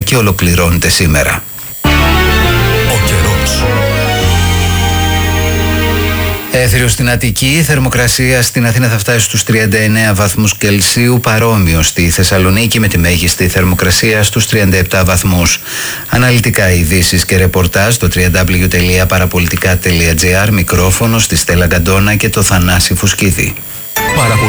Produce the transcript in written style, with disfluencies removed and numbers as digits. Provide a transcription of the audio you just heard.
και ολοκληρώνεται σήμερα. Ο καιρός. Έθριο στην Αττική, η θερμοκρασία στην Αθήνα θα φτάσει στους 39 βαθμούς Κελσίου, παρόμοιο στη Θεσσαλονίκη με τη μέγιστη θερμοκρασία στους 37 βαθμούς. Αναλυτικά ειδήσεις και ρεπορτάζ στο www.parapolitica.gr, μικρόφωνο στη Στέλλα Γκαντόνα και το Θανάση Φουσκίδη.